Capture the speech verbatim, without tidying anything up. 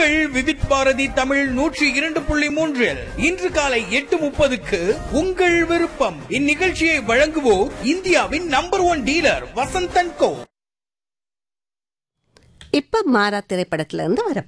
உங்கள் விவித் பாரதி தமிழ் நூற்றி இரண்டு புள்ளி மூன்றில் இன்று காலை எட்டு முப்பதுக்கு உங்கள் விருப்பம். இந்நிகழ்ச்சியை வழங்குவோர் இந்தியாவின் நம்பர் ஒன் டீலர் வசந்தன் கோ. இப்ப மாறா திரைப்படத்துல இருந்து வர